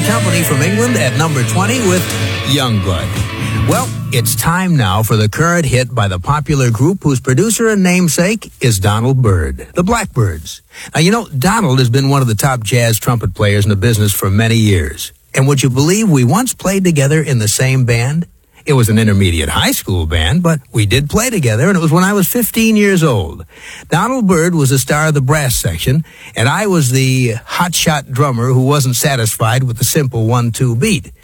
Company from England at number 20 with Youngblood. Well, it's time now for the current hit by the popular group whose producer and namesake is Donald Byrd, the Blackbyrds. Now, you know, Donald has been one of the top jazz trumpet players in the business for many years. And would you believe we once played together in the same band? It was an intermediate high school band, but we did play together, and it was when I was 15 years old. Donald Byrd was the star of the brass section, and I was the hotshot drummer who wasn't satisfied with the simple 1-2 beat.